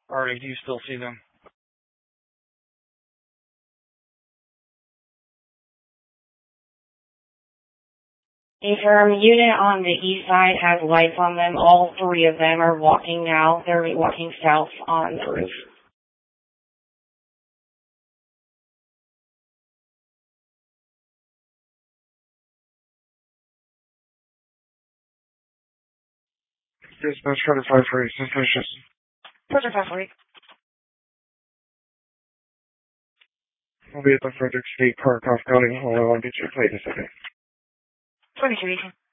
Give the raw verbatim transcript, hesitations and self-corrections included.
Alright, do you still see them? Affirm, unit on the east side has lights on them. All three of them are walking now. They're walking south on the roof. Dispatch try to five for eight, suspicious. Push five for eight. I'll be at the Frederick State Park off County. Hold on, I'll get your plate in a second. twenty-two, Ethan.